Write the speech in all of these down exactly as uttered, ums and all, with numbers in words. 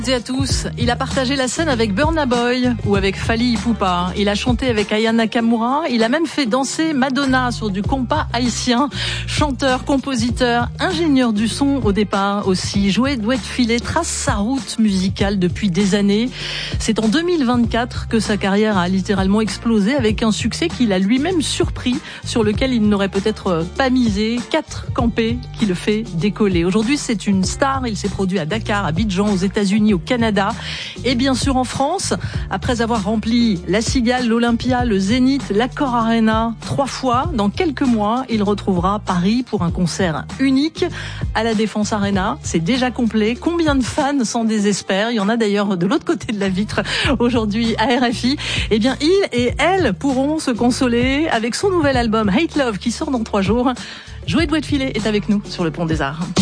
Bonjour à tous. Il a partagé la scène avec Burna Boy ou avec Fally Ipupa. Il a chanté avec Aya Nakamura. Il a même fait danser Madonna sur du compas haïtien. Chanteur, compositeur, ingénieur du son au départ aussi. Joey Douet de Filet trace sa route musicale depuis des années. C'est en deux mille vingt-quatre que sa carrière a littéralement explosé avec un succès qu'il a lui-même surpris, sur lequel il n'aurait peut-être pas misé. Quatre campés qui le fait décoller. Aujourd'hui, c'est une star. Il s'est produit à Dakar, à Abidjan, aux États-Unis, au Canada et bien sûr en France. Après avoir rempli la Cigale, l'Olympia, le Zénith, l'Accor Arena trois fois, dans quelques mois, il retrouvera Paris pour un concert unique à la Défense Arena. C'est déjà complet. Combien de fans s'en désespèrent? Il y en a d'ailleurs de l'autre côté de la vitre aujourd'hui à R F I. Eh bien, il et elle pourront se consoler avec son nouvel album Hate Love qui sort dans trois jours. Joey Douet de Filet est avec nous sur le Pont des Arts.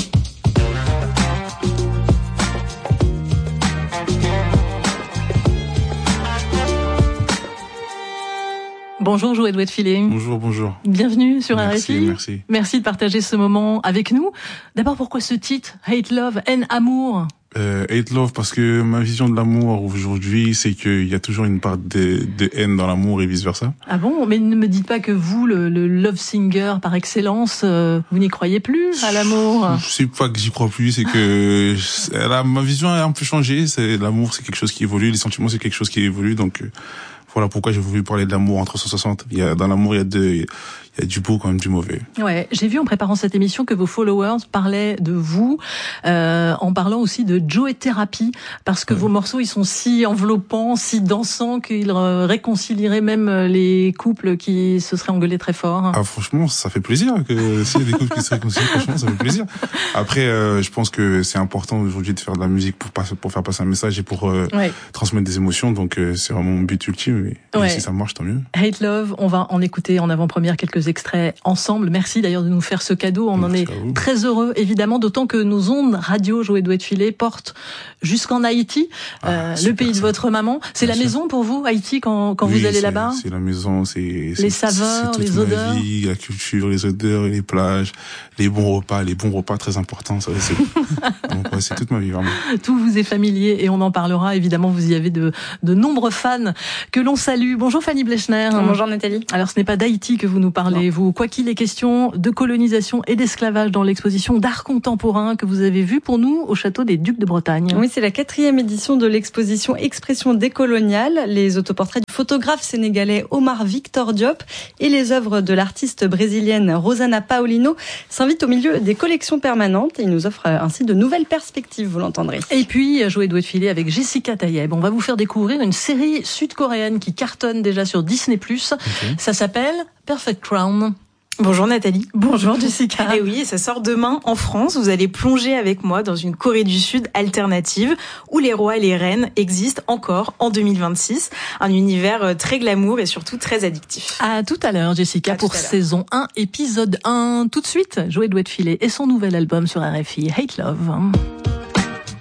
Bonjour Joey Douet de Filet. Bonjour, bonjour. Bienvenue sur merci, R F I. Merci. Merci de partager ce moment avec nous. D'abord, pourquoi ce titre, Hate Love, haine, amour? Euh, hate Love parce que ma vision de l'amour aujourd'hui, c'est qu'il y a toujours une part de, de haine dans l'amour et vice versa. Ah bon? Mais ne me dites pas que vous, le, le love singer par excellence, euh, vous n'y croyez plus à l'amour? C'est pas que j'y crois plus, c'est que là, ma vision a un peu changé. C'est l'amour, c'est quelque chose qui évolue, les sentiments, c'est quelque chose qui évolue, donc. Euh, Voilà pourquoi j'ai voulu parler de l'amour en trois cent soixante. Il y a, dans l'amour, il y a deux, il y a du beau comme du mauvais. Ouais, j'ai vu en préparant cette émission que vos followers parlaient de vous, euh, en parlant aussi de Joey Therapy, parce que ouais. Vos morceaux, ils sont si enveloppants, si dansants qu'ils réconcilieraient même les couples qui se seraient engueulés très fort. Ah, franchement, ça fait plaisir que s'il y a des couples qui se réconcilient, franchement, ça fait plaisir. Après, euh, je pense que c'est important aujourd'hui de faire de la musique pour passer, pour faire passer un message et pour euh, ouais. transmettre des émotions. Donc, euh, c'est vraiment mon but ultime. Et ouais. si ça marche, tant mieux. Hate Love, on va en écouter en avant-première quelques extraits ensemble. Merci d'ailleurs de nous faire ce cadeau. On Merci en est très heureux, évidemment, d'autant que nos ondes radio Joey Douet de Filet portent jusqu'en Haïti, ah, euh, le pays de votre maman. C'est Bien la sûr. Maison pour vous, Haïti, quand, quand oui, vous allez là-bas? C'est la maison, c'est les saveurs, c'est toute les ma odeurs, vie, la culture, les odeurs, les plages, les bons repas, les bons repas très importants. Ça, c'est donc ouais, c'est toute ma vie vraiment. Tout vous est familier et on en parlera. Évidemment, vous y avez de de nombreux fans que l'on salue. Bonjour Fanny Blechner. Bonjour Nathalie. Alors ce n'est pas d'Haïti que vous nous parlez, non. Vous. Quoi qu'il est question de colonisation et d'esclavage dans l'exposition d'art contemporain que vous avez vue pour nous au château des Ducs de Bretagne. Oui, c'est la quatrième édition de l'exposition Expression décoloniale. Les autoportraits du photographe sénégalais Omar Victor Diop et les œuvres de l'artiste brésilienne Rosana Paulino s'invitent au milieu des collections permanentes. Ils nous offrent ainsi de nouvelles perspectives, vous l'entendrez. Et puis, Joey Douet de Filet avec Jessica Tayeb. On va vous faire découvrir une série sud-coréenne qui cartonne déjà sur Disney plus. Okay. Ça s'appelle Perfect Crown. Bonjour Nathalie. Bonjour Jessica. Et oui, ça sort demain en France. Vous allez plonger avec moi dans une Corée du Sud alternative où les rois et les reines existent encore en deux mille vingt-six. Un univers très glamour et surtout très addictif. À tout à l'heure Jessica à pour saison un, épisode un. Tout de suite, Joey Douet de Filet et son nouvel album sur R F I, Hate Love.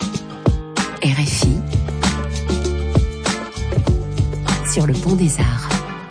R F I sur le Pont des Arts.